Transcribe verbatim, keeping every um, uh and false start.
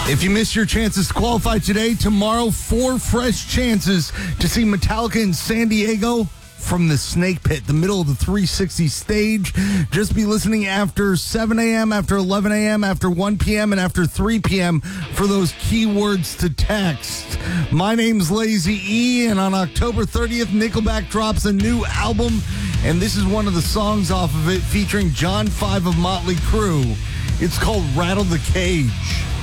If you miss your chances to qualify today, tomorrow, four fresh chances to see Metallica in San Diego from the Snake Pit, the middle of the three sixty stage. Just be listening after seven a.m., after eleven a.m., after one p.m., and after three p.m. for those keywords to text. My name's Lazy E, and on October thirtieth, Nickelback drops a new album, and this is one of the songs off of it featuring John five of Motley Crue. It's called Rattle the Cage.